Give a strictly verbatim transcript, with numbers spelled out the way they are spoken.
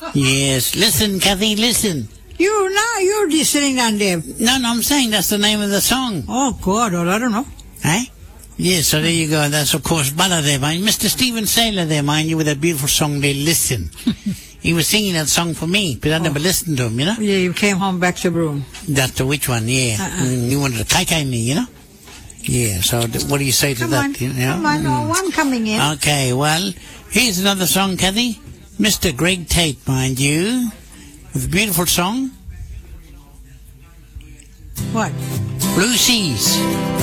Yes, listen, Kathy, listen. You now you're just sitting down there. No, no, I'm saying that's the name of the song. Oh God, well, I don't know. Eh? Yes, so there you go. That's, of course, Bala there, mind. Mister Stephen Saylor there, mind you, with that beautiful song, They Listen. He was singing that song for me, but I never oh. listened to him, you know? Yeah, you came home back to Broome. That's the which one, yeah. Uh-uh. Mm, you wanted to kai me, you know? Yeah, so th- what do you say to come that? On, you know? Come on, mm. oh, one coming in. Okay, well, here's another song, Kathy. Mister Greg Tate, mind you, with a beautiful song. What? Blue Seas.